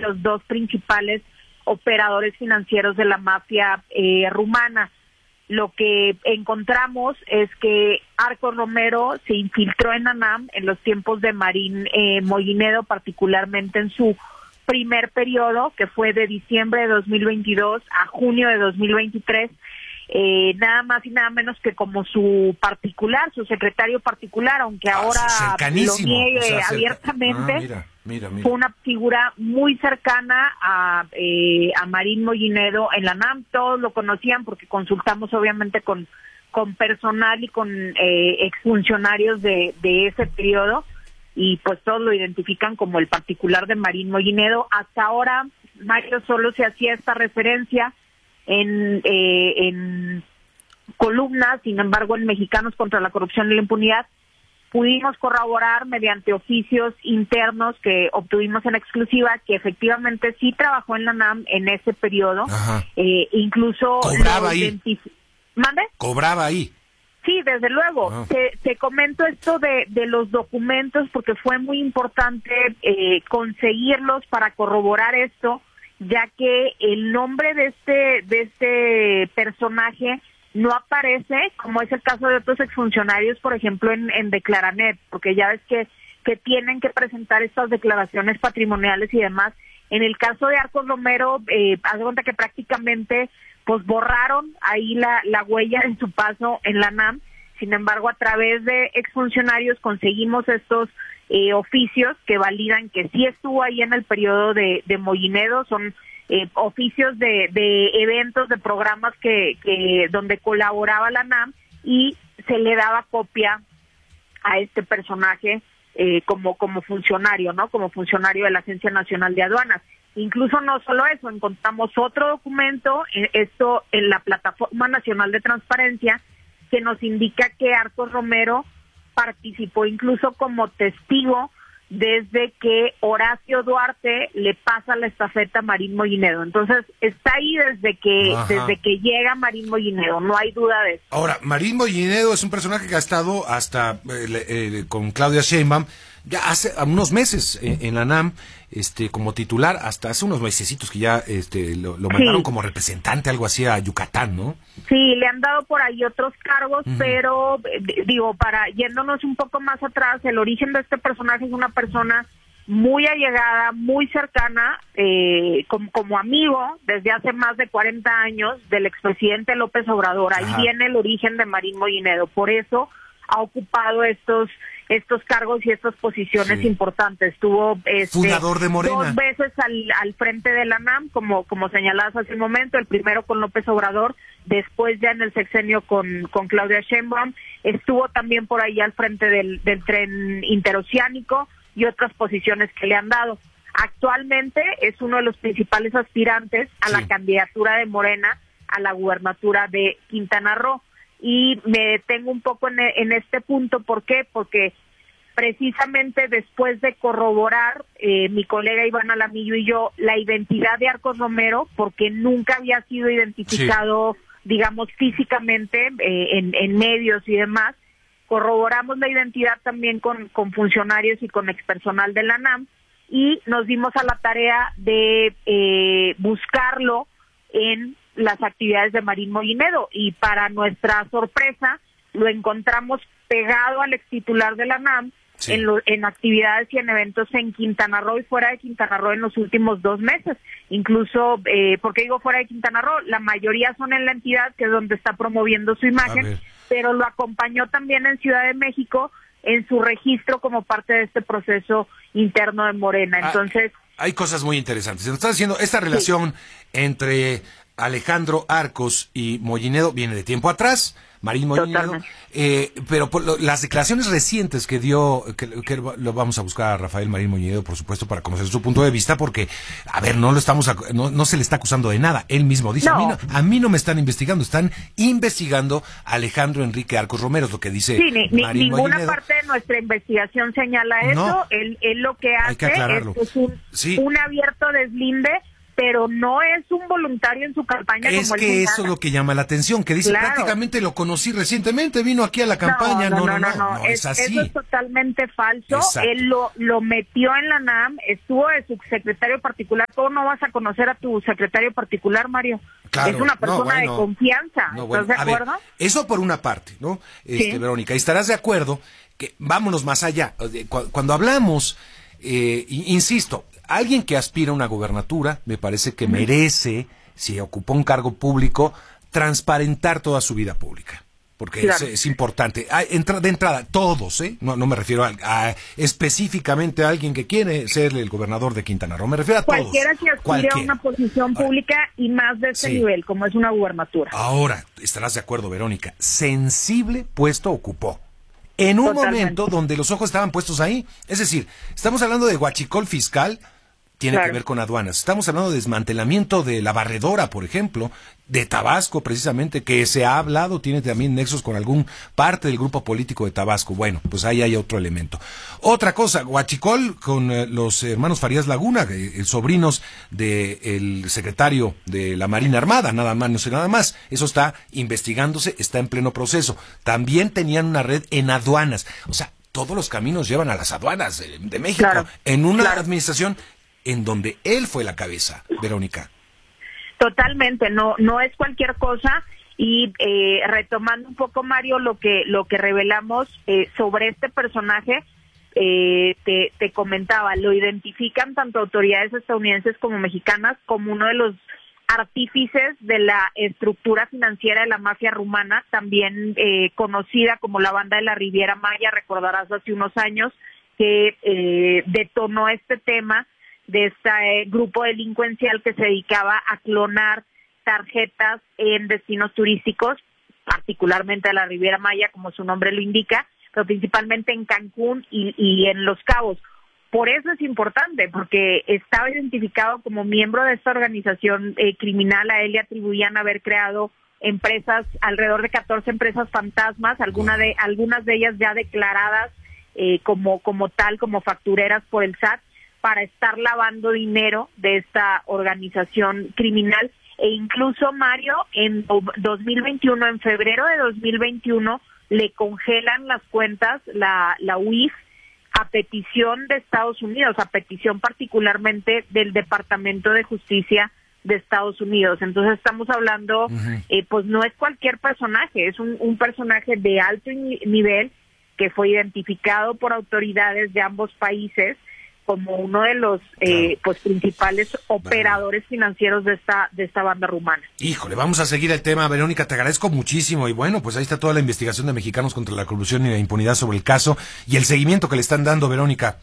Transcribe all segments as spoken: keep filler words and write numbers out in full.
los dos principales operadores financieros de la mafia eh, rumana. Lo que encontramos es que Arcos Romero se infiltró en ANAM en los tiempos de Marín eh, Mollinedo, particularmente en su primer periodo, que fue de diciembre de dos mil veintidós a junio de dos mil veintitrés, eh, nada más y nada menos que como su particular, su secretario particular, aunque ah, ahora lo niegue, o sea, abiertamente. Ah, mira, mira, mira. Fue una figura muy cercana a, eh, a Marín Mollinedo en la ANAM. Todos lo conocían porque consultamos obviamente con, con personal y con eh, exfuncionarios de, de ese periodo, y pues todos lo identifican como el particular de Marín Mollinedo. Hasta ahora, Mario, solo se hacía esta referencia en, eh, en columnas. Sin embargo, en Mexicanos contra la Corrupción y la Impunidad pudimos corroborar mediante oficios internos que obtuvimos en exclusiva que efectivamente sí trabajó en la ANAM en ese periodo. Eh, incluso cobraba ahí. Identif- ¿Mande? Cobraba ahí. Sí, desde luego. Ah. Te, te comento esto de, de los documentos porque fue muy importante eh, conseguirlos para corroborar esto, ya que el nombre de este de este personaje no aparece, como es el caso de otros exfuncionarios, por ejemplo, en, en Declaranet, porque ya ves que, que tienen que presentar estas declaraciones patrimoniales y demás. En el caso de Arcos Romero, eh, haz de cuenta que prácticamente pues borraron ahí la, la huella de su paso en la ANAM. Sin embargo, a través de exfuncionarios conseguimos estos eh, oficios que validan que sí estuvo ahí en el periodo de, de Mollinedo. Son eh, oficios de, de eventos, de programas que, que donde colaboraba la ANAM y se le daba copia a este personaje eh, como como funcionario, ¿no? Como funcionario de la Agencia Nacional de Aduanas. Incluso no solo eso, encontramos otro documento, esto en la Plataforma Nacional de Transparencia, que nos indica que Arcos Romero participó incluso como testigo desde que Horacio Duarte le pasa la estafeta a Marín Mollinedo. Entonces, está ahí desde que Ajá. desde que llega Marín Mollinedo, no hay duda de eso. Ahora, Marín Mollinedo es un personaje que ha estado hasta eh, eh, con Claudia Sheinbaum ya hace unos meses en, en la ANAM, este, como titular, hasta hace unos mesecitos que ya este, lo, lo mandaron sí. como representante, algo así, a Yucatán, ¿no? Sí, le han dado por ahí otros cargos, uh-huh. pero, digo, para yéndonos un poco más atrás, el origen de este personaje es una persona muy allegada, muy cercana, eh, como, como amigo, desde hace más de cuarenta años, del expresidente López Obrador. Ahí Ajá. viene el origen de Marín Mollinedo, por eso ha ocupado estos estos cargos y estas posiciones sí. importantes. Estuvo este, fundador de Morena. dos veces al, al frente de la ANAM, como como señalabas hace un momento, el primero con López Obrador, después ya en el sexenio con, con Claudia Sheinbaum, estuvo también por ahí al frente del, del tren interoceánico y otras posiciones que le han dado. Actualmente es uno de los principales aspirantes a sí. la candidatura de Morena a la gubernatura de Quintana Roo. Y me detengo un poco en, en este punto, ¿por qué? Porque precisamente después de corroborar eh, mi colega Iván Alamillo y yo la identidad de Arcos Romero, porque nunca había sido identificado, sí. digamos, físicamente eh, en, en medios y demás, corroboramos la identidad también con, con funcionarios y con expersonal de la ANAM y nos dimos a la tarea de eh, buscarlo en las actividades de Marín Mollinedo, y para nuestra sorpresa lo encontramos pegado al extitular de la ANAM sí. en, lo, en actividades y en eventos en Quintana Roo y fuera de Quintana Roo en los últimos dos meses. Incluso, eh, ¿por qué digo fuera de Quintana Roo? La mayoría son en la entidad, que es donde está promoviendo su imagen, pero lo acompañó también en Ciudad de México en su registro como parte de este proceso interno de Morena. Entonces, ah, hay cosas muy interesantes. Nos está diciendo, esta relación sí. entre Alejandro Arcos y Mollinedo viene de tiempo atrás, Marín Mollinedo, eh, pero por lo, las declaraciones recientes que dio, que, que lo vamos a buscar a Rafael Marín Mollinedo, por supuesto, para conocer su punto de vista, porque, a ver, no lo estamos, no, no se le está acusando de nada, él mismo dice, no. A, mí no, a mí no me están investigando, están investigando a Alejandro Enrique Arcos Romero, es lo que dice sí, ni, Marín ninguna Mollinedo. Parte de nuestra investigación señala eso, no, él, él lo que hace que es, es un, sí. un abierto deslinde pero no es un voluntario en su campaña. Es como que él eso es lo que llama la atención, que dice, claro, prácticamente lo conocí recientemente, vino aquí a la campaña. No, no, no, no, no, no, no es, es así. Eso es totalmente falso. Exacto. Él lo, lo metió en la NAM, estuvo de su secretario particular. ¿Cómo no vas a conocer a tu secretario particular, Mario? Claro, es una persona no, bueno, de confianza. No, bueno, ¿Estás de acuerdo? Ver, eso por una parte, ¿no? Este, sí. Verónica, y estarás de acuerdo que vámonos más allá. Cuando hablamos, eh, insisto, alguien que aspira a una gubernatura, me parece que merece, si ocupó un cargo público, transparentar toda su vida pública. Porque claro, es, es importante. De entrada, todos, ¿eh? No, no me refiero a, a específicamente a alguien que quiere ser el gobernador de Quintana Roo. Me refiero a todos. Cualquiera que aspire a una posición pública ahora, y más de ese sí. nivel, como es una gubernatura. Ahora, estarás de acuerdo, Verónica, sensible puesto ocupó. En un Totalmente. momento donde los ojos estaban puestos ahí. Es decir, estamos hablando de huachicol fiscal, tiene claro. que ver con aduanas. Estamos hablando de desmantelamiento de la barredora, por ejemplo, de Tabasco, precisamente, que se ha hablado, tiene también nexos con algún parte del grupo político de Tabasco. Bueno, pues ahí hay otro elemento. Otra cosa, huachicol con eh, los hermanos Farías Laguna, eh, sobrinos del secretario de la Marina Armada, nada más, no sé nada más. Eso está investigándose, está en pleno proceso. También tenían una red en aduanas. O sea, todos los caminos llevan a las aduanas de, de México, claro. en una claro. administración en donde él fue la cabeza, Verónica. Totalmente, no no es cualquier cosa. Y eh, retomando un poco, Mario, lo que lo que revelamos eh, sobre este personaje, eh, te, te comentaba, lo identifican tanto autoridades estadounidenses como mexicanas como uno de los artífices de la estructura financiera de la mafia rumana, también eh, conocida como la banda de la Riviera Maya. Recordarás hace unos años que eh, detonó este tema de este eh, grupo delincuencial que se dedicaba a clonar tarjetas en destinos turísticos, particularmente a la Riviera Maya, como su nombre lo indica, pero principalmente en Cancún y, y en Los Cabos. Por eso es importante, porque estaba identificado como miembro de esta organización eh, criminal. A él le atribuían haber creado empresas, alrededor de catorce empresas fantasmas, alguna de, algunas de ellas ya declaradas eh, como, como tal, como factureras por el S A T, para estar lavando dinero de esta organización criminal. E incluso, Mario, en dos mil veintiuno, en febrero de dos mil veintiuno, le congelan las cuentas, la, la U I F, a petición de Estados Unidos, a petición particularmente del Departamento de Justicia de Estados Unidos. Entonces estamos hablando, uh-huh. eh, pues no es cualquier personaje, es un, un personaje de alto nivel que fue identificado por autoridades de ambos países como uno de los eh, pues principales operadores bueno. financieros de esta de esta banda rumana. Híjole, vamos a seguir el tema, Verónica, te agradezco muchísimo y bueno, pues ahí está toda la investigación de Mexicanos contra la Corrupción y la Impunidad sobre el caso y el seguimiento que le están dando, Verónica.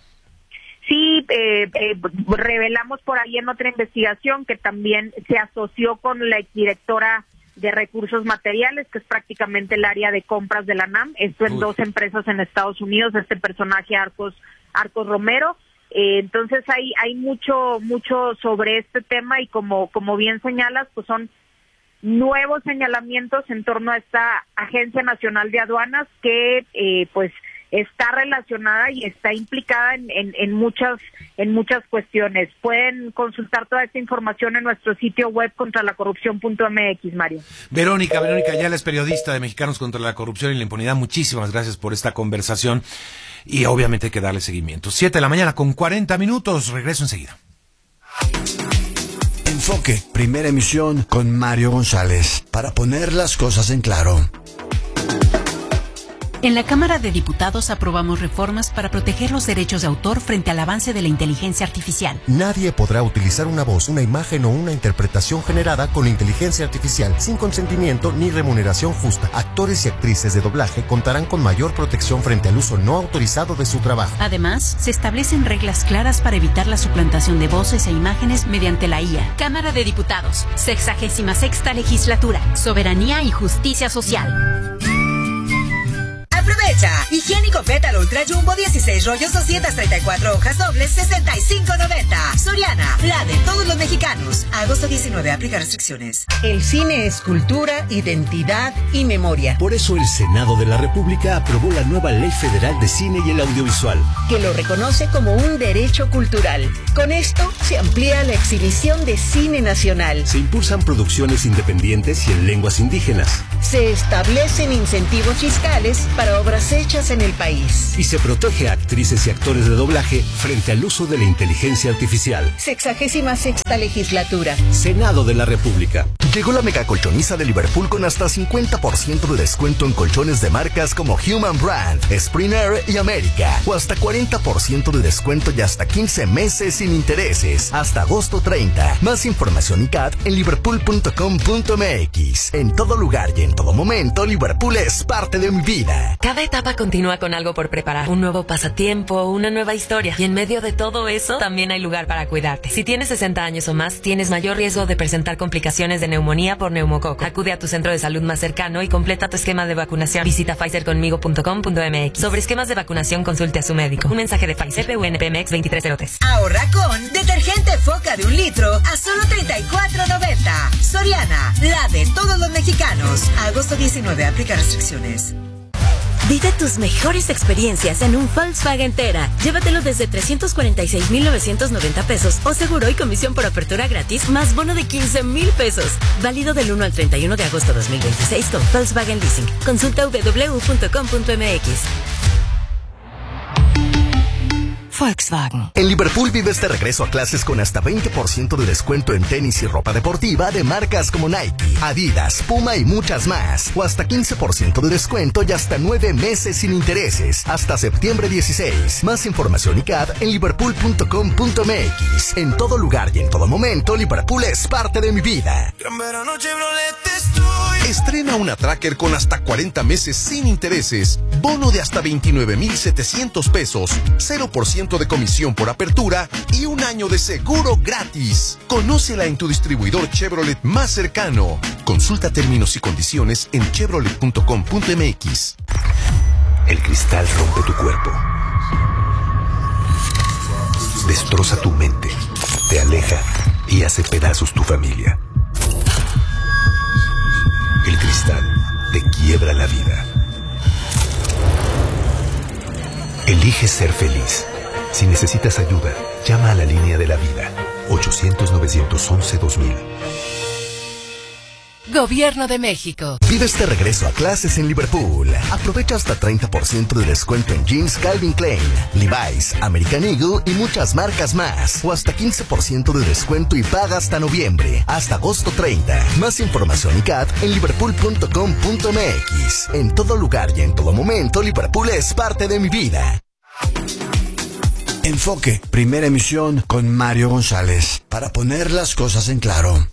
Sí, eh, eh, revelamos por ahí en otra investigación que también se asoció con la exdirectora de Recursos Materiales, que es prácticamente el área de compras de la NAM, esto en Uy. dos empresas en Estados Unidos, este personaje Arcos, Arcos Romero. Eh, entonces hay hay mucho mucho sobre este tema y como como bien señalas, pues son nuevos señalamientos en torno a esta Agencia Nacional de Aduanas que eh, pues está relacionada y está implicada en, en, en muchas en muchas cuestiones. Pueden consultar toda esta información en nuestro sitio web contra la corrupción punto m x, Mario. Verónica, Verónica Ayala es periodista de Mexicanos contra la Corrupción y la Impunidad. Muchísimas gracias por esta conversación y obviamente hay que darle seguimiento. Siete de la mañana con cuarenta minutos. Regreso enseguida. Enfoque, primera emisión con Mario González, para poner las cosas en claro. En la Cámara de Diputados aprobamos reformas para proteger los derechos de autor frente al avance de la inteligencia artificial. Nadie podrá utilizar una voz, una imagen o una interpretación generada con inteligencia artificial sin consentimiento ni remuneración justa. Actores y actrices de doblaje contarán con mayor protección frente al uso no autorizado de su trabajo. Además, se establecen reglas claras para evitar la suplantación de voces e imágenes mediante la I A. Cámara de Diputados, sexagésima sexta legislatura, soberanía y justicia social. Aprovecha. Higiénico Fetal Ultra Jumbo dieciséis rollos, doscientas treinta y cuatro hojas dobles, sesenta y cinco noventa. Soriana, la de todos los los mexicanos. Agosto diecinueve, aplica restricciones. El cine es cultura, identidad y memoria. Por eso el Senado de la República aprobó la nueva Ley Federal de Cine y el Audiovisual, que lo reconoce como un derecho cultural. Con esto se amplía la exhibición de cine nacional. Se impulsan producciones independientes y en lenguas indígenas. Se establecen incentivos fiscales para obras hechas en el país. Y se protege a actrices y actores de doblaje frente al uso de la inteligencia artificial. Sexagésima sexta legislatura. Senado de la República. Llegó la mega colchoniza de Liverpool con hasta cincuenta por ciento de descuento en colchones de marcas como Human Brand, Springer y América. O hasta cuarenta por ciento de descuento y hasta quince meses sin intereses. Hasta agosto treinta. Más información y C A D en liverpool punto com punto m x. En todo lugar y en todo momento, Liverpool es parte de mi vida. Cada etapa continúa con algo por preparar. Un nuevo pasatiempo, una nueva historia. Y en medio de todo eso, también hay lugar para cuidarte. Si tienes sesenta años o más, tienes mayor riesgo de presentar complicaciones de neumonía por neumococo. Acude a tu centro de salud más cercano y completa tu esquema de vacunación. Visita pfizer conmigo punto com punto m x. Sobre esquemas de vacunación, consulte a su médico. Un mensaje de Pfizer, P U N P M X veintitrés cero tres. Ahorra con detergente Foca de un litro a solo treinta y cuatro noventa. Soriana, la de todos los mexicanos. Agosto diecinueve, aplica restricciones. Vive tus mejores experiencias en un Volkswagen Tera. Llévatelo desde trescientos cuarenta y seis mil novecientos noventa pesos o seguro y comisión por apertura gratis más bono de quince mil pesos. Válido del uno al treinta y uno de agosto dos mil veintiséis con Volkswagen Leasing. Consulta w w w punto com punto m x. Volkswagen. En Liverpool vives de regreso a clases con hasta veinte por ciento de descuento en tenis y ropa deportiva de marcas como Nike, Adidas, Puma y muchas más. O hasta quince por ciento de descuento y hasta nueve meses sin intereses. Hasta septiembre dieciséis. Más información y C A D en liverpool punto com punto m x. En todo lugar y en todo momento, Liverpool es parte de mi vida. Gran verano Chevrolet estoy. Estrena una Tracker con hasta cuarenta meses sin intereses. Bono de hasta veintinueve mil setecientos pesos. cero por ciento de comisión por apertura y un año de seguro gratis. Conócela en tu distribuidor Chevrolet más cercano. Consulta términos y condiciones en chevrolet punto com punto m x. El cristal rompe tu cuerpo. Destroza tu mente. Te aleja y hace pedazos tu familia. El cristal te quiebra la vida. Elige ser feliz. Si necesitas ayuda, llama a la línea de la vida. ochocientos, novecientos once, dos mil. Gobierno de México. Vive este regreso a clases en Liverpool. Aprovecha hasta treinta por ciento de descuento en jeans Calvin Klein, Levi's, American Eagle y muchas marcas más. O hasta quince por ciento de descuento y paga hasta noviembre. Hasta agosto treinta. Más información y C A D en liverpool punto com punto m x. En todo lugar y en todo momento, Liverpool es parte de mi vida. Enfoque, primera emisión con Mario González, para poner las cosas en claro.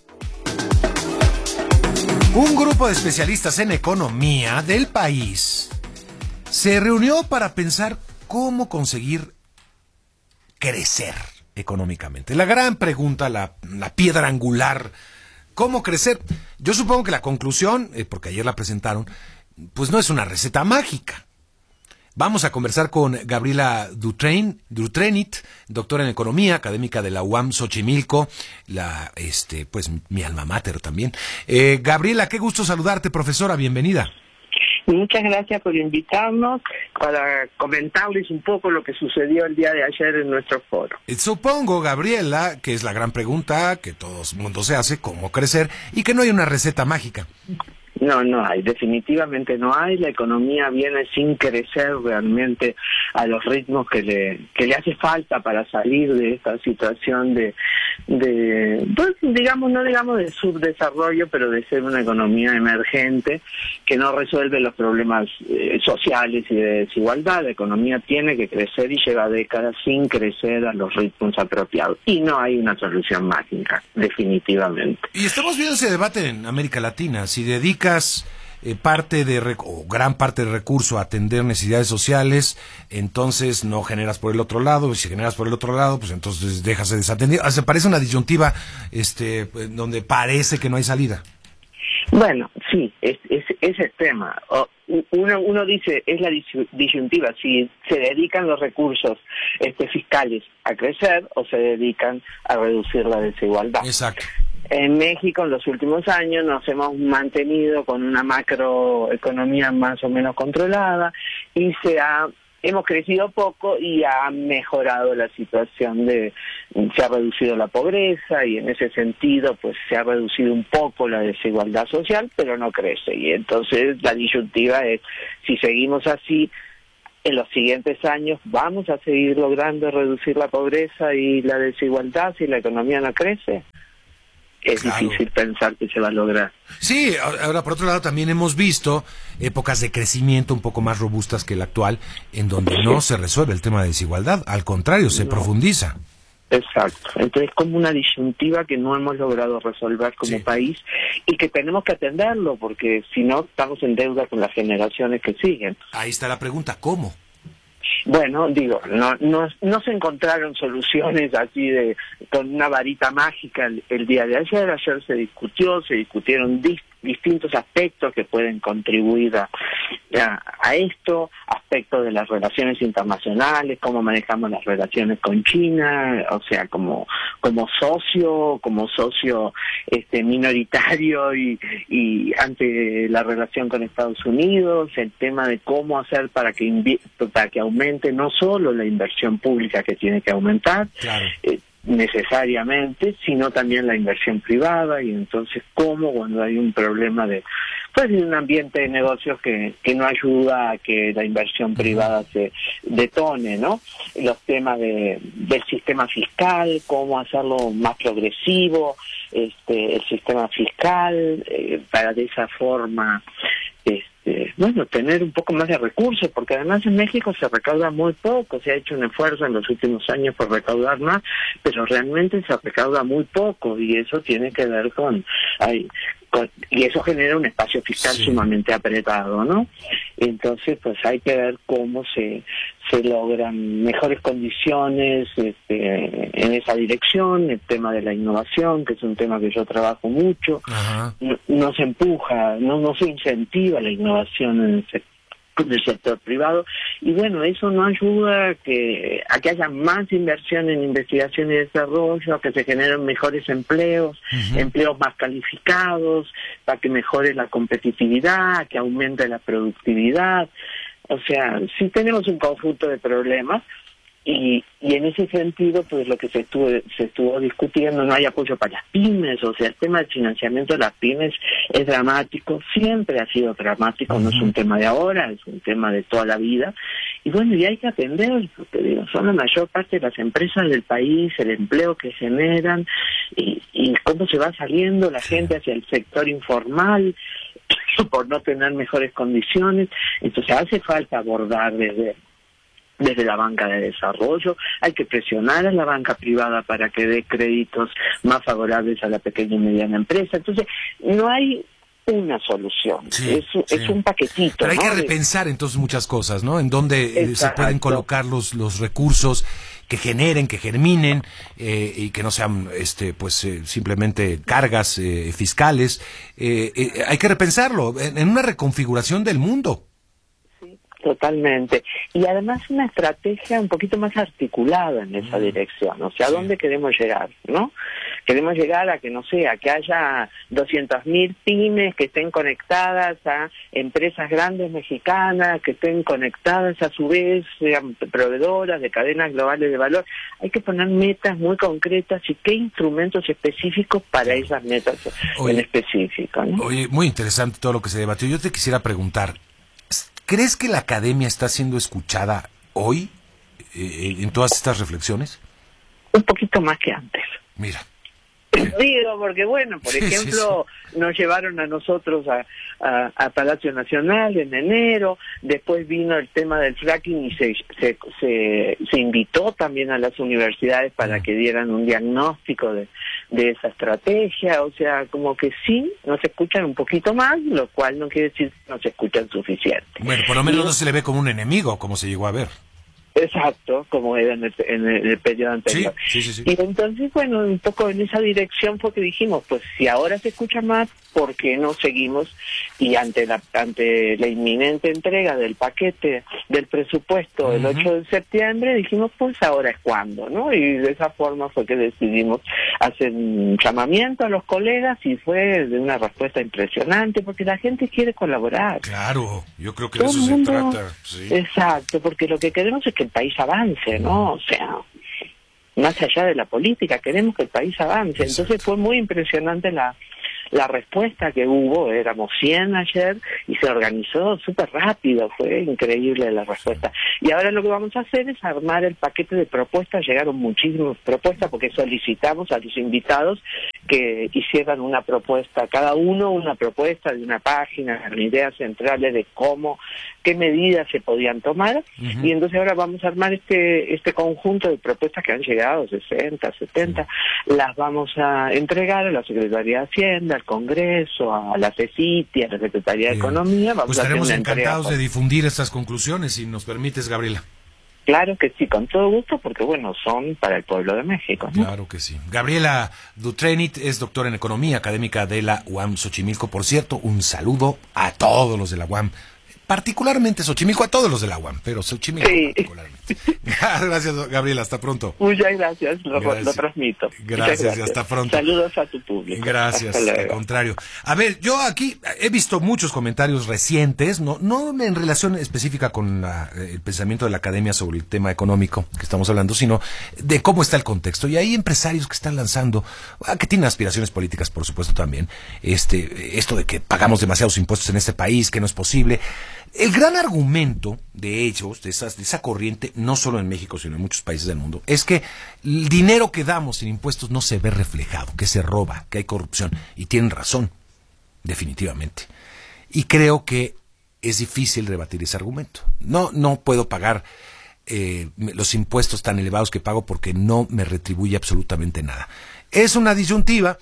Un grupo de especialistas en economía del país se reunió para pensar cómo conseguir crecer económicamente. La gran pregunta, la, la piedra angular, ¿cómo crecer? Yo supongo que la conclusión, eh, porque ayer la presentaron, pues no es una receta mágica. Vamos a conversar con Gabriela Dutrein, Dutrenit, doctora en economía, académica de la U A M Xochimilco, la, este, pues mi alma mater también. Eh, Gabriela, qué gusto saludarte, profesora, bienvenida. Muchas gracias por invitarnos para comentarles un poco lo que sucedió el día de ayer en nuestro foro. Supongo, Gabriela, que es la gran pregunta que todo el mundo se hace, cómo crecer, y que no hay una receta mágica. No, no hay, definitivamente no hay. La economía viene sin crecer realmente a los ritmos que le que le hace falta para salir de esta situación de, de pues, digamos, no digamos de subdesarrollo, pero de ser una economía emergente que no resuelve los problemas eh, sociales y de desigualdad. La economía tiene que crecer y lleva décadas sin crecer a los ritmos apropiados. Y no hay una solución mágica, definitivamente. Y estamos viendo ese debate en América Latina. Si dedica Eh, parte de o gran parte del recurso a atender necesidades sociales, entonces no generas por el otro lado, y si generas por el otro lado, pues entonces dejas de desatender. Se parece una disyuntiva este, donde parece que no hay salida. Bueno, sí, es, es, es el tema. O, uno, uno dice, es la disyuntiva, si se dedican los recursos este, fiscales a crecer o se dedican a reducir la desigualdad. Exacto. En México, en los últimos años, nos hemos mantenido con una macroeconomía más o menos controlada y se ha hemos crecido poco y ha mejorado la situación de, se ha reducido la pobreza y en ese sentido pues se ha reducido un poco la desigualdad social, pero no crece. Y entonces la disyuntiva es, si seguimos así, en los siguientes años vamos a seguir logrando reducir la pobreza y la desigualdad si la economía no crece. Es claro. Difícil pensar que se va a lograr. Sí, ahora por otro lado también hemos visto épocas de crecimiento un poco más robustas que la actual, en donde no se resuelve el tema de desigualdad, al contrario, se no. profundiza. Exacto, entonces es como una disyuntiva que no hemos logrado resolver como sí. país y que tenemos que atenderlo, porque si no estamos en deuda con las generaciones que siguen. Ahí está la pregunta, ¿cómo? Bueno, digo, no, no no se encontraron soluciones así de con una varita mágica el, el día de ayer. Ayer se discutió, se discutieron dis, distintos aspectos que pueden contribuir a, a, a esto, aspectos de las relaciones internacionales, cómo manejamos las relaciones con China, o sea, como como socio, como socio este minoritario y, y ante la relación con Estados Unidos, el tema de cómo hacer para que invi- para que aumente no solo la inversión pública que tiene que aumentar, claro. eh, necesariamente, sino también la inversión privada, y entonces cómo cuando hay un problema de pues de un ambiente de negocios que, que no ayuda a que la inversión privada se detone, ¿no? Los temas de del sistema fiscal, cómo hacerlo más progresivo, este el sistema fiscal, eh, para de esa forma este bueno, tener un poco más de recursos, porque además en México se recauda muy poco, se ha hecho un esfuerzo en los últimos años por recaudar más, pero realmente se recauda muy poco, y eso tiene que ver con, ay, con y eso genera un espacio fiscal sí. sumamente apretado, ¿no? Entonces, pues hay que ver cómo se se logran mejores condiciones este, en esa dirección. El tema de la innovación, que es un tema que yo trabajo mucho, no, no se empuja, no no se incentiva la innovación en el sector del sector privado, y bueno, eso no ayuda a que a que haya más inversión en investigación y desarrollo, a que se generen mejores empleos, uh-huh. empleos más calificados, para que mejore la competitividad, que aumente la productividad. O sea, sí tenemos un conjunto de problemas, y, y en ese sentido, pues lo que se estuvo, se estuvo discutiendo, no hay apoyo para las pymes, o sea, el tema del financiamiento de las pymes es dramático, siempre ha sido dramático, uh-huh. no es un tema de ahora, es un tema de toda la vida, y bueno, y hay que atender, porque digo, son la mayor parte de las empresas del país, el empleo que generan, y, y cómo se va saliendo la gente hacia el sector informal, por no tener mejores condiciones. Entonces hace falta abordar desde desde la banca de desarrollo, hay que presionar a la banca privada para que dé créditos más favorables a la pequeña y mediana empresa. Entonces, no hay una solución, sí, es, sí. es un paquetito. Pero hay ¿no? que repensar entonces muchas cosas, ¿no? En donde eh, se pueden colocar los los recursos que generen, que germinen eh, y que no sean este pues eh, simplemente cargas eh, fiscales. Eh, eh, hay que repensarlo en, en una reconfiguración del mundo. Totalmente. Y además una estrategia un poquito más articulada en esa dirección. O sea, ¿a sí. dónde queremos llegar? ¿No? Queremos llegar a que, no sé, a que haya doscientas mil pymes que estén conectadas a empresas grandes mexicanas, que estén conectadas a su vez, sean proveedoras de cadenas globales de valor. Hay que poner metas muy concretas y qué instrumentos específicos para esas metas oye, en específico, ¿no? Oye, muy interesante todo lo que se debatió. Yo te quisiera preguntar, ¿crees que la academia está siendo escuchada hoy eh, en todas estas reflexiones? Un poquito más que antes. Mira. Digo, porque bueno, por sí, ejemplo, sí, sí. nos llevaron a nosotros a, a, a Palacio Nacional en enero, después vino el tema del fracking y se, se, se, se invitó también a las universidades para que dieran un diagnóstico de, de esa estrategia, o sea, como que sí, nos escuchan un poquito más, lo cual no quiere decir que nos escuchan suficiente. Bueno, por lo menos y, no se le ve como un enemigo, como se llegó a ver. Exacto, como era en el, en el periodo anterior. Sí, sí, sí, sí. Y entonces, bueno, un poco en esa dirección fue que dijimos, pues si ahora se escucha más, ¿por qué no seguimos? Y ante la ante la inminente entrega del paquete del presupuesto uh-huh. el ocho de septiembre, dijimos, pues ahora es cuando, ¿no? Y de esa forma fue que decidimos hacer un llamamiento a los colegas y fue de una respuesta impresionante, porque la gente quiere colaborar. Claro, yo creo que Todo de eso mundo, se trata. Sí. Exacto, porque lo que queremos es que el país avance, ¿no? O sea, más allá de la política, queremos que el país avance. Exacto. Entonces fue muy impresionante la la respuesta que hubo. Éramos cien ayer y se organizó súper rápido, fue increíble la respuesta. Y ahora lo que vamos a hacer es armar el paquete de propuestas. Llegaron muchísimas propuestas porque solicitamos a los invitados que hicieran una propuesta, cada uno una propuesta de una página, con ideas centrales de cómo, qué medidas se podían tomar. Uh-huh. Y entonces ahora vamos a armar este este conjunto de propuestas que han llegado, sesenta, setenta, uh-huh. las vamos a entregar a la Secretaría de Hacienda, al Congreso, a la CECITI, a la Secretaría de Economía. Vamos pues estaremos a encantados de difundir estas conclusiones, si nos permites, Gabriela. Claro que sí, con todo gusto, porque bueno, son para el pueblo de México, ¿no? Claro que sí. Gabriela Dutrenit es doctora en Economía, académica de la U A M Xochimilco. Por cierto, un saludo a todos los de la U A M, particularmente Xochimilco, a todos los de la U A M, pero Xochimilco sí. particularmente. Gracias, Gabriela, hasta pronto. Muchas gracias, lo, gracias. lo transmito. Gracias, gracias, y hasta pronto. Saludos a tu público. Gracias, al contrario. A ver, yo aquí he visto muchos comentarios recientes, no no en relación específica con la, el pensamiento de la academia sobre el tema económico que estamos hablando, sino de cómo está el contexto. Y hay empresarios que están lanzando, que tienen aspiraciones políticas, por supuesto, también, este esto de que pagamos demasiados impuestos en este país, que no es posible. El gran argumento de ellos, de, esas, de esa corriente, no solo en México, sino en muchos países del mundo, es que el dinero que damos en impuestos no se ve reflejado, que se roba, que hay corrupción. Y tienen razón, definitivamente. Y creo que es difícil rebatir ese argumento. No, no puedo pagar eh, los impuestos tan elevados que pago porque no me retribuye absolutamente nada. Es una disyuntiva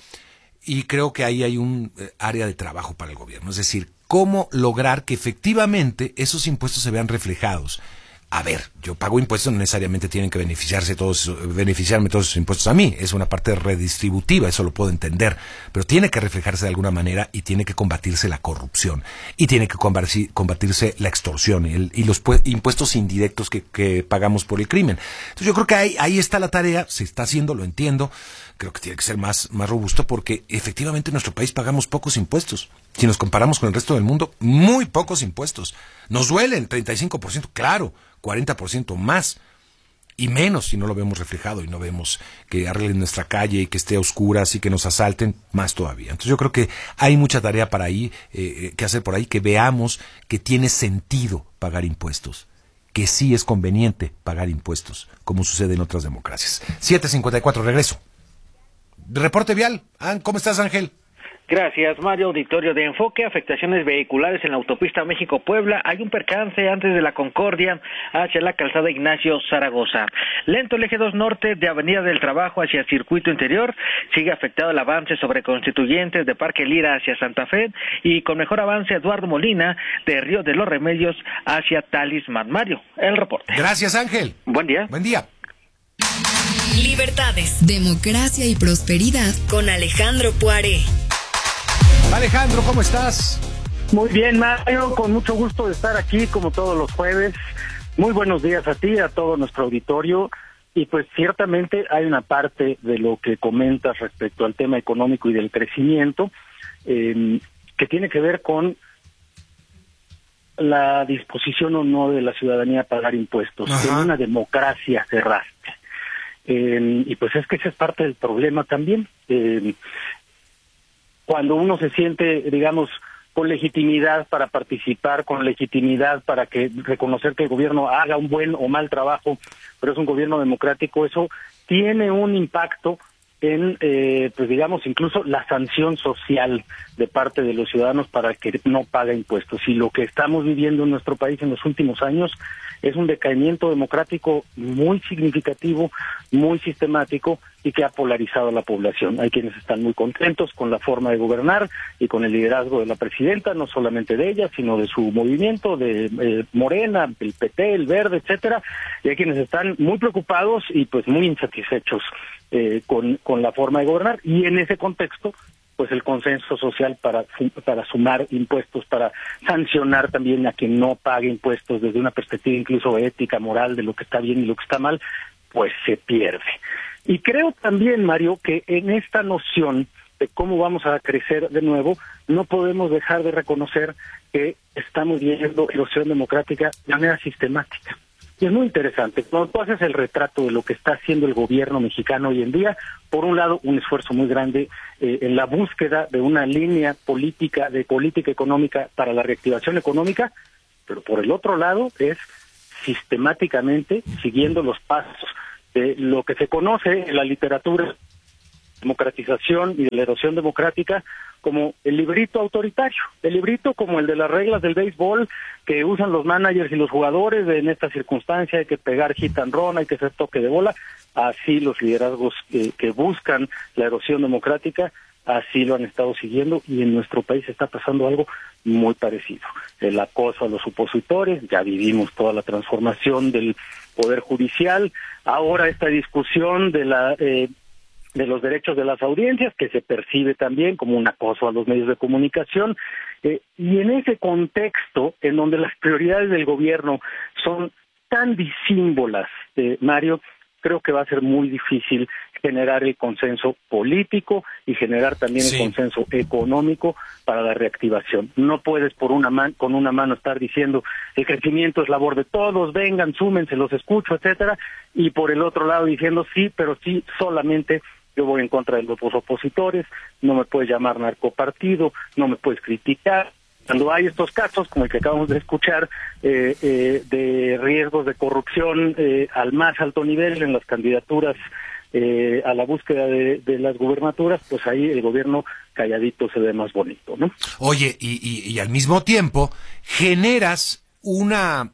y creo que ahí hay un eh, área de trabajo para el gobierno. Es decir, cómo lograr que efectivamente esos impuestos se vean reflejados. A ver, yo pago impuestos, no necesariamente tienen que beneficiarse todos, beneficiarme todos esos impuestos a mí, es una parte redistributiva, eso lo puedo entender, pero tiene que reflejarse de alguna manera y tiene que combatirse la corrupción, y tiene que combatirse la extorsión y, el, y los impuestos indirectos que, que pagamos por el crimen. Entonces yo creo que ahí, ahí está la tarea, se está haciendo, lo entiendo, creo que tiene que ser más, más robusto porque efectivamente en nuestro país pagamos pocos impuestos. Si nos comparamos con el resto del mundo, muy pocos impuestos. Nos duelen treinta y cinco por ciento, claro, cuarenta por ciento más y menos si no lo vemos reflejado y no vemos que arreglen nuestra calle y que esté a oscuras y que nos asalten, más todavía. Entonces yo creo que hay mucha tarea para ahí, eh, que hacer por ahí, que veamos que tiene sentido pagar impuestos, que sí es conveniente pagar impuestos, como sucede en otras democracias. siete cincuenta y cuatro, regreso. Reporte vial. ¿Cómo estás, Ángel? Gracias, Mario. Auditorio de Enfoque, afectaciones vehiculares en la autopista México-Puebla. Hay un percance antes de la Concordia hacia la calzada Ignacio Zaragoza. Lento el eje dos norte de Avenida del Trabajo hacia el circuito interior. Sigue afectado el avance sobre Constituyentes de Parque Lira hacia Santa Fe y con mejor avance Eduardo Molina de Río de los Remedios hacia Talismán. Mario, el reporte. Gracias, Ángel. Buen día. Buen día. Libertades, democracia y prosperidad con Alejandro Poiré. Alejandro, ¿cómo estás? Muy bien, Mario, con mucho gusto de estar aquí como todos los jueves. Muy buenos días a ti, a todo nuestro auditorio. Y pues ciertamente hay una parte de lo que comentas respecto al tema económico y del crecimiento eh, que tiene que ver con la disposición o no de la ciudadanía a pagar impuestos. Ajá. En una democracia cerraste. Eh, y pues es que ese es parte del problema también. Eh, cuando uno se siente, digamos, con legitimidad para participar, con legitimidad para que reconocer que el gobierno haga un buen o mal trabajo, pero es un gobierno democrático, eso tiene un impacto en, eh, pues digamos, incluso la sanción social de parte de los ciudadanos para que no pague impuestos. Y lo que estamos viviendo en nuestro país en los últimos años es un decaimiento democrático muy significativo, muy sistemático y que ha polarizado a la población. Hay quienes están muy contentos con la forma de gobernar y con el liderazgo de la presidenta, no solamente de ella, sino de su movimiento, de eh, Morena, el P T, el Verde, etcétera. Y hay quienes están muy preocupados y pues muy insatisfechos eh, con, con la forma de gobernar. Y en ese contexto, pues el consenso social para para sumar impuestos, para sancionar también a quien no pague impuestos desde una perspectiva incluso ética, moral, de lo que está bien y lo que está mal, pues se pierde. Y creo también, Mario, que en esta noción de cómo vamos a crecer de nuevo, no podemos dejar de reconocer que estamos viendo erosión democrática de manera sistemática. Y es muy interesante. Cuando tú haces el retrato de lo que está haciendo el gobierno mexicano hoy en día, por un lado, un esfuerzo muy grande eh, en la búsqueda de una línea política, de política económica para la reactivación económica, pero por el otro lado es sistemáticamente siguiendo los pasos de lo que se conoce en la literatura democratización y de la erosión democrática como el librito autoritario, el librito como el de las reglas del béisbol que usan los managers y los jugadores de, en esta circunstancia hay que pegar hit and run, hay que hacer toque de bola. Así los liderazgos que, que buscan la erosión democrática, así lo han estado siguiendo y en nuestro país está pasando algo muy parecido. El acoso a los opositores, ya vivimos toda la transformación del Poder Judicial, ahora esta discusión de la eh, de los derechos de las audiencias, que se percibe también como un acoso a los medios de comunicación, eh, y en ese contexto, en donde las prioridades del gobierno son tan disímbolas, eh, Mario, creo que va a ser muy difícil generar el consenso político y generar también sí. el consenso económico para la reactivación. No puedes por una man- con una mano estar diciendo el crecimiento es labor de todos, vengan, súmense, los escucho, etcétera, y por el otro lado diciendo sí, pero sí solamente yo voy en contra de los opositores, no me puedes llamar narcopartido, no me puedes criticar. Cuando hay estos casos, como el que acabamos de escuchar, eh, eh, de riesgos de corrupción eh, al más alto nivel en las candidaturas eh, a la búsqueda de, de las gubernaturas, pues ahí el gobierno calladito se ve más bonito, ¿no? Oye, y, y, y al mismo tiempo generas un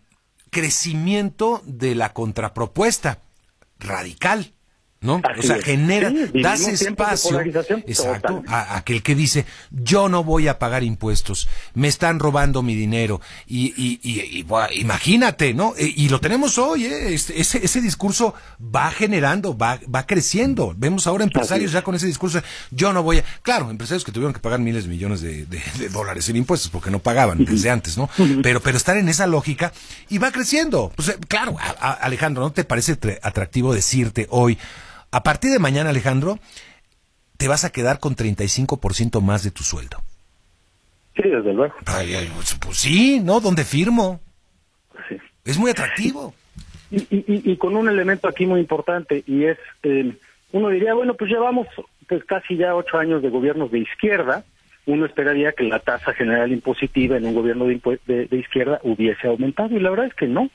crecimiento de la contrapropuesta radical, ¿no? Así o sea, es. genera, Sí, das espacio exacto, a, a aquel que dice, yo no voy a pagar impuestos, me están robando mi dinero, y, y, y, y bueno, imagínate, ¿no? Y, y lo tenemos hoy, ¿eh? Este, ese, ese discurso va generando, va, va creciendo. Vemos ahora empresarios ya con ese discurso, yo no voy a, claro, empresarios que tuvieron que pagar miles de millones de, de, de dólares en impuestos porque no pagaban uh-huh. desde antes, ¿no? Uh-huh. Pero, pero estar en esa lógica y va creciendo. Pues, claro, a, a, Alejandro, ¿no te parece atractivo decirte hoy, a partir de mañana, Alejandro, te vas a quedar con treinta y cinco por ciento más de tu sueldo? Sí, desde luego. Ay, ay, pues, pues sí, ¿no? ¿Dónde firmo? Sí. Es muy atractivo. Y, y, y, y con un elemento aquí muy importante, y es, eh, uno diría, bueno, pues llevamos pues casi ya ocho años de gobiernos de izquierda, uno esperaría que la tasa general impositiva en un gobierno de, impu- de, de izquierda hubiese aumentado, y la verdad es que no.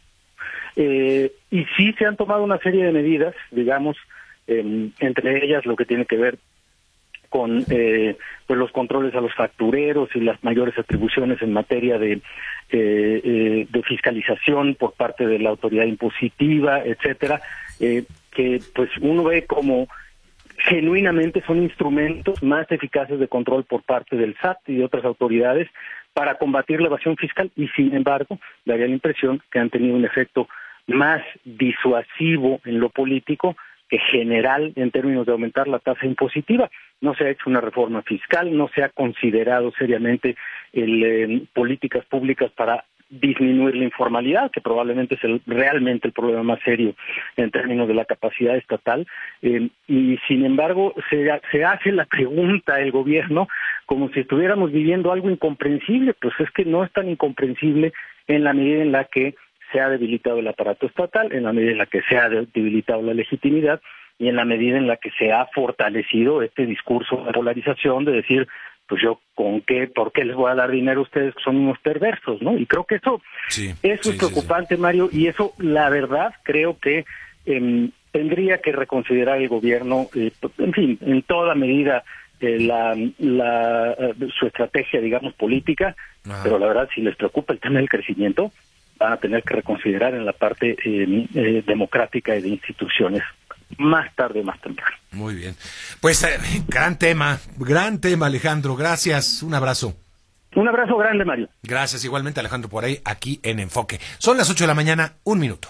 Eh, y sí se han tomado una serie de medidas, digamos, Eh, entre ellas lo que tiene que ver con eh, pues los controles a los factureros y las mayores atribuciones en materia de eh, eh, de fiscalización por parte de la autoridad impositiva, etcétera, eh, que pues uno ve como genuinamente son instrumentos más eficaces de control por parte del S A T y de otras autoridades para combatir la evasión fiscal, y sin embargo daría la impresión que han tenido un efecto más disuasivo en lo político que general en términos de aumentar la tasa impositiva. No se ha hecho una reforma fiscal, no se ha considerado seriamente el, eh, políticas públicas para disminuir la informalidad, que probablemente es el, realmente el problema más serio en términos de la capacidad estatal, eh, y sin embargo se, se hace la pregunta el gobierno como si estuviéramos viviendo algo incomprensible. Pues es que no es tan incomprensible en la medida en la que se ha debilitado el aparato estatal, en la medida en la que se ha debilitado la legitimidad y en la medida en la que se ha fortalecido este discurso de polarización de decir, pues yo con qué, por qué les voy a dar dinero a ustedes que son unos perversos, ¿no? Y creo que eso, sí, eso sí, es preocupante, sí, sí. Mario, y eso, la verdad, creo que eh, tendría que reconsiderar el gobierno, eh, en fin, en toda medida, eh, la, la su estrategia, digamos, política, Ajá. pero la verdad, si les preocupa el tema del crecimiento, van a tener que reconsiderar en la parte eh, eh, democrática y de instituciones, más tarde o más temprano. Muy bien. Pues, eh, gran tema, gran tema, Alejandro. Gracias, un abrazo. Un abrazo grande, Mario. Gracias, igualmente, Alejandro, por ahí, aquí en Enfoque. Son las ocho de la mañana, un minuto.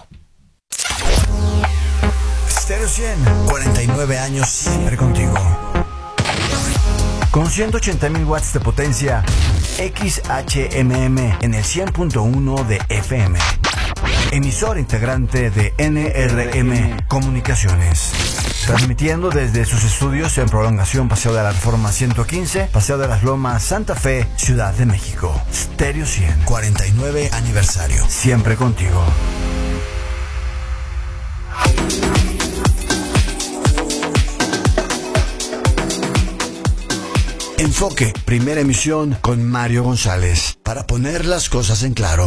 Stereo cien, cuarenta y nueve años siempre contigo. Con ciento ochenta mil watts de potencia, X H M M en el cien punto uno de F M. Emisor integrante de N R M Comunicaciones. Transmitiendo desde sus estudios en Prolongación Paseo de la Reforma ciento quince, Paseo de las Lomas, Santa Fe, Ciudad de México. Stereo cien, cuarenta y nueve aniversario. Siempre contigo. Enfoque, primera emisión con Mario González, para poner las cosas en claro.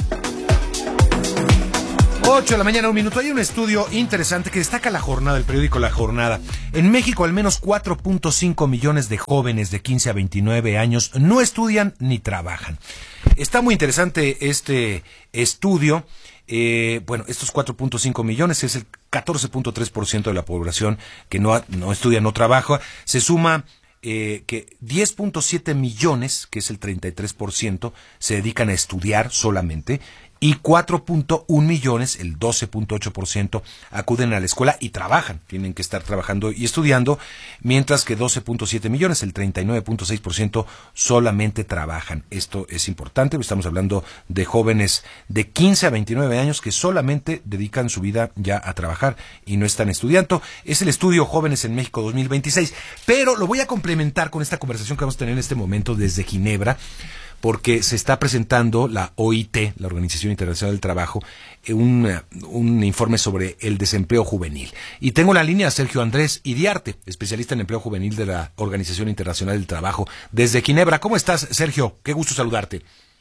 ocho de la mañana, un minuto. Hay un estudio interesante que destaca la jornada, el periódico La Jornada. En México, al menos cuatro punto cinco millones de jóvenes de quince a veintinueve años no estudian ni trabajan. Está muy interesante este estudio. Eh, bueno, estos cuatro punto cinco millones es el catorce punto tres por ciento de la población que no, no estudia, no trabaja. Se suma eh, que diez punto siete millones, que es el treinta y tres por ciento, se dedican a estudiar solamente. Y cuatro punto uno millones, el doce punto ocho por ciento, acuden a la escuela y trabajan, tienen que estar trabajando y estudiando, mientras que doce punto siete millones, el treinta y nueve punto seis por ciento, solamente trabajan. Esto es importante, estamos hablando de jóvenes de quince a veintinueve años que solamente dedican su vida ya a trabajar y no están estudiando. Es el estudio Jóvenes en México dos mil veintiséis, pero lo voy a complementar con esta conversación que vamos a tener en este momento desde Ginebra, porque se está presentando la O I T, la Organización Internacional del Trabajo, un, un informe sobre el desempleo juvenil. Y tengo la línea a Sergio Andrés Iriarte, especialista en empleo juvenil de la Organización Internacional del Trabajo, desde Ginebra. ¿Cómo estás, Sergio? Qué gusto saludarte.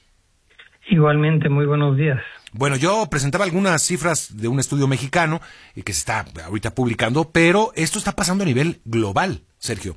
Igualmente, muy buenos días. Bueno, yo presentaba algunas cifras de un estudio mexicano que se está ahorita publicando, pero esto está pasando a nivel global, Sergio.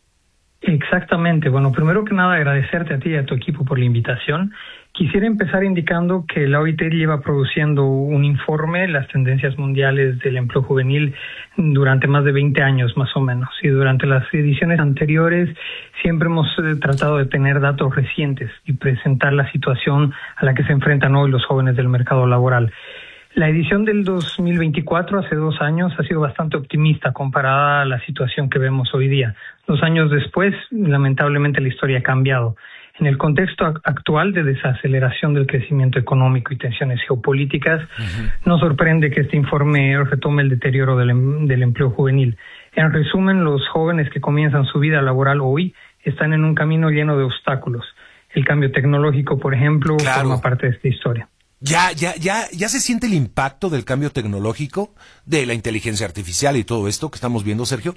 Exactamente. Bueno, primero que nada agradecerte a ti y a tu equipo por la invitación. Quisiera empezar indicando que la O I T lleva produciendo un informe, las tendencias mundiales del empleo juvenil, durante más de veinte años más o menos. Y durante las ediciones anteriores siempre hemos eh, tratado de tener datos recientes y presentar la situación a la que se enfrentan hoy los jóvenes del mercado laboral. La edición del dos mil veinticuatro, hace dos años, ha sido bastante optimista comparada a la situación que vemos hoy día. Dos años después, lamentablemente, la historia ha cambiado. En el contexto actual de desaceleración del crecimiento económico y tensiones geopolíticas, uh-huh. no sorprende que este informe retome el deterioro del, em- del empleo juvenil. En resumen, los jóvenes que comienzan su vida laboral hoy están en un camino lleno de obstáculos. El cambio tecnológico, por ejemplo, claro. forma parte de esta historia. Ya, ya, ya, ya se siente el impacto del cambio tecnológico, de la inteligencia artificial y todo esto que estamos viendo, Sergio.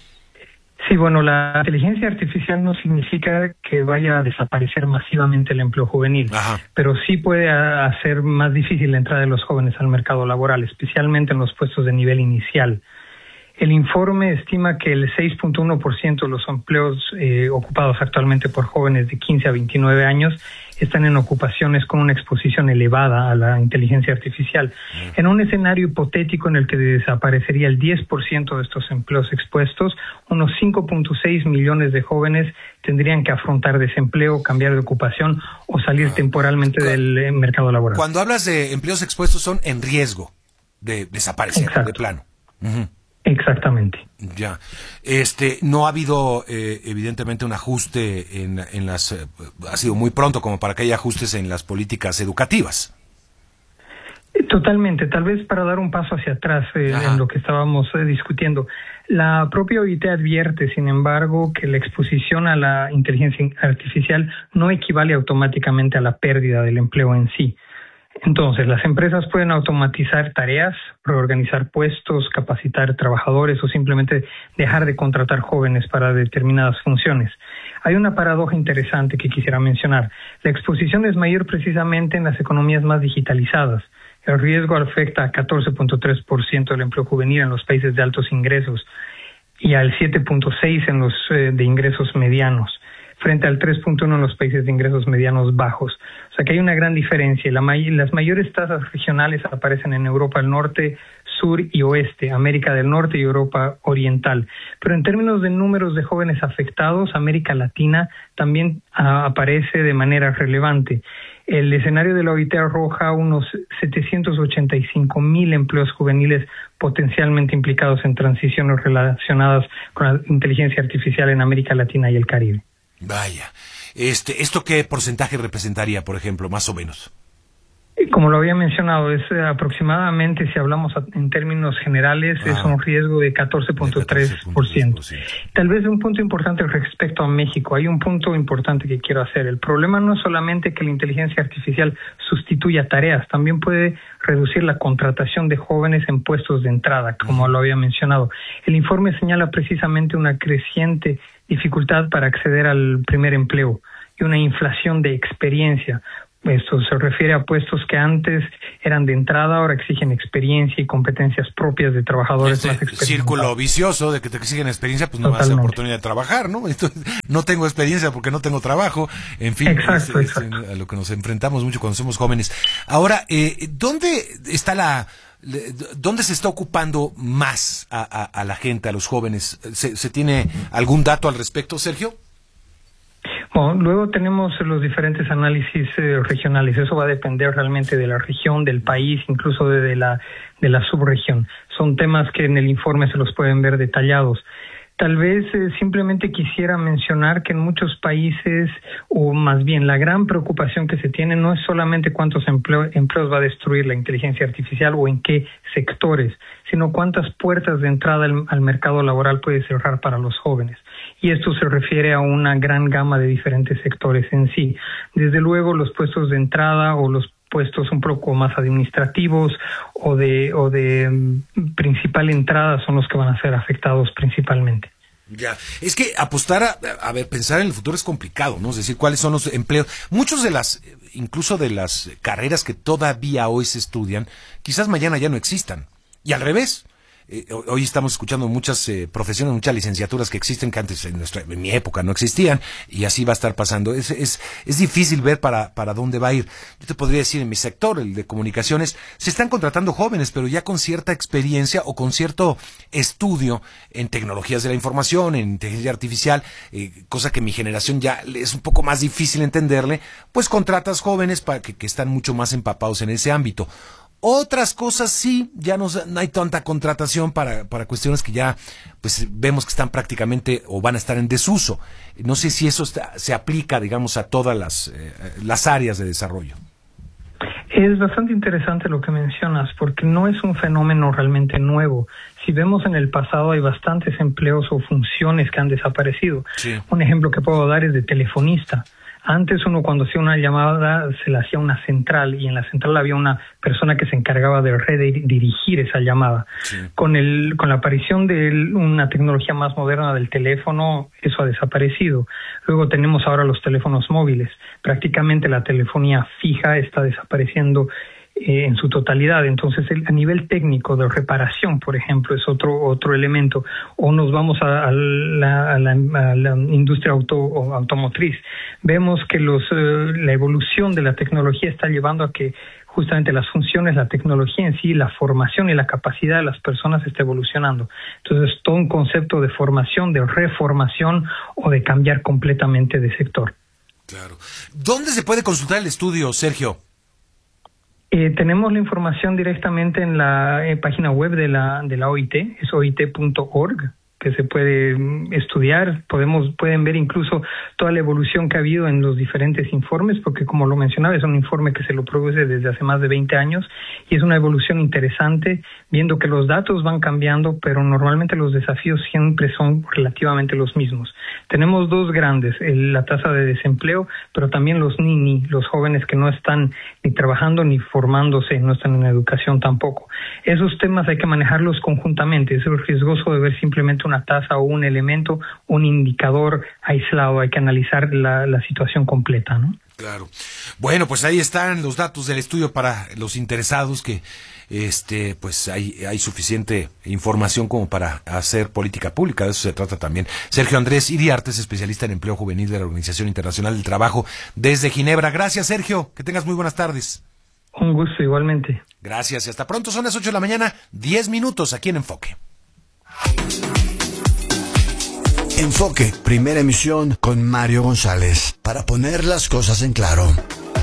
Sí, bueno, la inteligencia artificial no significa que vaya a desaparecer masivamente el empleo juvenil, Ajá. pero sí puede hacer más difícil la entrada de los jóvenes al mercado laboral, especialmente en los puestos de nivel inicial. El informe estima que el seis punto uno por ciento de los empleos eh, ocupados actualmente por jóvenes de quince a veintinueve años están en ocupaciones con una exposición elevada a la inteligencia artificial. En un escenario hipotético en el que desaparecería el diez por ciento de estos empleos expuestos, unos cinco punto seis millones de jóvenes tendrían que afrontar desempleo, cambiar de ocupación o salir ah. temporalmente del eh, mercado laboral. Cuando hablas de empleos expuestos, son en riesgo de desaparecer Exacto. de plano. Uh-huh. Exactamente. Ya. Este, no ha habido, eh, evidentemente, un ajuste en, en las, eh, ha sido muy pronto como para que haya ajustes en las políticas educativas. Totalmente. Tal vez para dar un paso hacia atrás eh, en lo que estábamos eh, discutiendo. La propia O I T advierte, sin embargo, que la exposición a la inteligencia artificial no equivale automáticamente a la pérdida del empleo en sí. Entonces, las empresas pueden automatizar tareas, reorganizar puestos, capacitar trabajadores o simplemente dejar de contratar jóvenes para determinadas funciones. Hay una paradoja interesante que quisiera mencionar. La exposición es mayor precisamente en las economías más digitalizadas. El riesgo afecta a catorce punto tres por ciento del empleo juvenil en los países de altos ingresos y al siete punto seis por ciento en los eh, de ingresos medianos, frente al tres punto uno por ciento en los países de ingresos medianos bajos. O sea que hay una gran diferencia. La may- las mayores tasas regionales aparecen en Europa del Norte, Sur y Oeste, América del Norte y Europa Oriental. Pero en términos de números de jóvenes afectados, América Latina también ah, aparece de manera relevante. El escenario de la O I T arroja unos setecientos ochenta y cinco mil empleos juveniles potencialmente implicados en transiciones relacionadas con la inteligencia artificial en América Latina y el Caribe. Vaya, este, ¿esto qué porcentaje representaría, por ejemplo, más o menos? Como lo había mencionado, es eh, aproximadamente, si hablamos a, en términos generales, ah, es un riesgo de catorce punto tres por ciento. Tal vez un punto importante respecto a México. Hay un punto importante que quiero hacer. El problema no es solamente que la inteligencia artificial sustituya tareas, también puede reducir la contratación de jóvenes en puestos de entrada, como lo había mencionado. El informe señala precisamente una creciente dificultad para acceder al primer empleo y una inflación de experiencia. Esto se refiere a puestos que antes eran de entrada, ahora exigen experiencia y competencias propias de trabajadores este más experimentados. Círculo vicioso de que te exigen experiencia, pues no vas a oportunidad de trabajar, ¿no? Entonces, no tengo experiencia porque no tengo trabajo. En fin, exacto, es, exacto. Es a lo que nos enfrentamos mucho cuando somos jóvenes. Ahora, eh, ¿dónde está la... ¿Dónde se está ocupando más a, a, a la gente, a los jóvenes? ¿Se, ¿Se tiene algún dato al respecto, Sergio? Bueno, luego tenemos los diferentes análisis eh, regionales. Eso va a depender realmente de la región, del país, incluso de, de la de la subregión. Son temas que en el informe se los pueden ver detallados. Tal vez eh, simplemente quisiera mencionar que en muchos países, o más bien la gran preocupación que se tiene no es solamente cuántos empleo, empleos va a destruir la inteligencia artificial o en qué sectores, sino cuántas puertas de entrada al, al mercado laboral puede cerrar para los jóvenes. Y esto se refiere a una gran gama de diferentes sectores en sí. Desde luego los puestos de entrada o los puestos un poco más administrativos o de o de um, principal entrada son los que van a ser afectados principalmente. Ya, es que apostar a, a ver, pensar en el futuro es complicado, ¿no? Es decir, cuáles son los empleos. Muchos de las, incluso de las carreras que todavía hoy se estudian, quizás mañana ya no existan. Y al revés. Eh, hoy estamos escuchando muchas eh, profesiones, muchas licenciaturas que existen que antes en, nuestra, en mi época no existían, y así va a estar pasando. Es, es, es difícil ver para, para dónde va a ir. Yo te podría decir, en mi sector, el de comunicaciones, se están contratando jóvenes, pero ya con cierta experiencia o con cierto estudio en tecnologías de la información, en inteligencia artificial, eh, cosa que mi generación ya es un poco más difícil entenderle, pues contratas jóvenes para que, que están mucho más empapados en ese ámbito. Otras cosas sí, ya no, no hay tanta contratación para, para cuestiones que ya pues vemos que están prácticamente o van a estar en desuso. No sé si eso está, se aplica, digamos, a todas las, eh, las áreas de desarrollo. Es bastante interesante lo que mencionas, porque no es un fenómeno realmente nuevo. Si vemos en el pasado, hay bastantes empleos o funciones que han desaparecido. Sí. Un ejemplo que puedo dar es de telefonista. Antes uno cuando hacía una llamada se le hacía una central y en la central había una persona que se encargaba de redirigir esa llamada. Sí. Con el con la aparición de una tecnología más moderna del teléfono, eso ha desaparecido. Luego tenemos ahora los teléfonos móviles. Prácticamente la telefonía fija está desapareciendo Eh, en su totalidad. Entonces, el, a nivel técnico de reparación, por ejemplo, es otro otro elemento. O nos vamos a, a, la, a, la, a la industria auto, o automotriz. Vemos que los eh, la evolución de la tecnología está llevando a que justamente las funciones, la tecnología en sí, la formación y la capacidad de las personas está evolucionando. Entonces, todo un concepto de formación, de reformación o de cambiar completamente de sector. Claro. ¿Dónde se puede consultar el estudio, Sergio? Eh, tenemos la información directamente en la eh, página web de la de la O I T, es o i te punto org, que se puede um, estudiar. Podemos pueden ver incluso toda la evolución que ha habido en los diferentes informes, porque como lo mencionaba, es un informe que se lo produce desde hace más de veinte años y es una evolución interesante, viendo que los datos van cambiando, pero normalmente los desafíos siempre son relativamente los mismos. Tenemos dos grandes, el, la tasa de desempleo, pero también los nini, los jóvenes que no están ni trabajando ni formándose, no están en educación tampoco. Esos temas hay que manejarlos conjuntamente. Es riesgoso de ver simplemente una tasa o un elemento, un indicador aislado. Hay que analizar la, la situación completa, ¿no? Claro. Bueno, pues ahí están los datos del estudio para los interesados, que este pues hay, hay suficiente información como para hacer política pública, de eso se trata también. Sergio Andrés Iriarte es especialista en empleo juvenil de la Organización Internacional del Trabajo desde Ginebra. Gracias, Sergio, que tengas muy buenas tardes. Un gusto, igualmente. Gracias y hasta pronto. Son las ocho de la mañana, diez minutos aquí en Enfoque. Enfoque, primera emisión con Mario González, para poner las cosas en claro.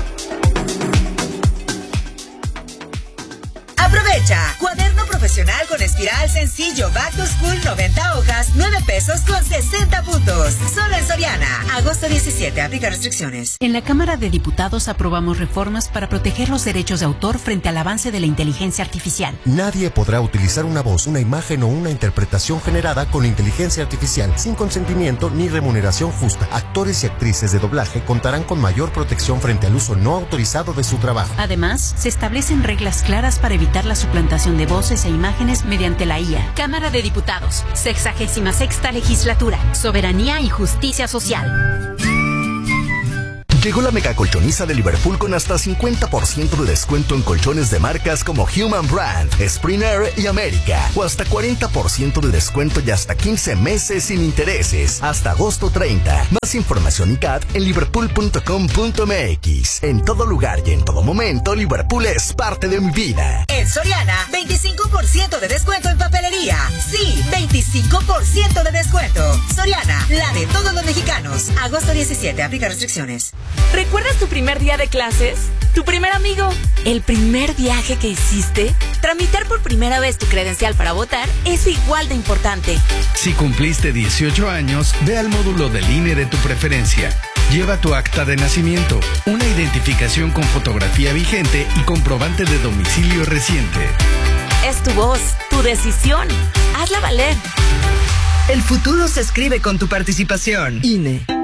Aprovecha. Cuaderno profesional con espiral sencillo Back to School noventa hojas, nueve pesos con sesenta puntos. Solo en Soriana. Agosto diecisiete. Aplica restricciones. En la Cámara de Diputados aprobamos reformas para proteger los derechos de autor frente al avance de la inteligencia artificial. Nadie podrá utilizar una voz, una imagen o una interpretación generada con inteligencia artificial sin consentimiento ni remuneración justa. Actores y actrices de doblaje contarán con mayor protección frente al uso no autorizado de su trabajo. Además, se establecen reglas claras para evitar la suplantación de voces e imágenes mediante la I A. Cámara de Diputados, sexagésima sexta legislatura, soberanía y justicia social. Llegó la mega colchoniza de Liverpool con hasta cincuenta por ciento de descuento en colchones de marcas como Human Brand, Springer y América. O hasta cuarenta por ciento de descuento y hasta quince meses sin intereses. Hasta agosto treinta. Más información y C A T en liverpool punto com punto m x. En todo lugar y en todo momento, Liverpool es parte de mi vida. En Soriana, veinticinco por ciento de descuento en papelería. Sí, veinticinco por ciento de descuento. Soriana, la de todos los mexicanos. Agosto diecisiete. Aplica restricciones. ¿Recuerdas tu primer día de clases? ¿Tu primer amigo? ¿El primer viaje que hiciste? Tramitar por primera vez tu credencial para votar es igual de importante. Si cumpliste dieciocho años, ve al módulo del I N E de tu preferencia. Lleva tu acta de nacimiento, una identificación con fotografía vigente y comprobante de domicilio reciente. Es tu voz, tu decisión. Hazla valer. El futuro se escribe con tu participación. I N E.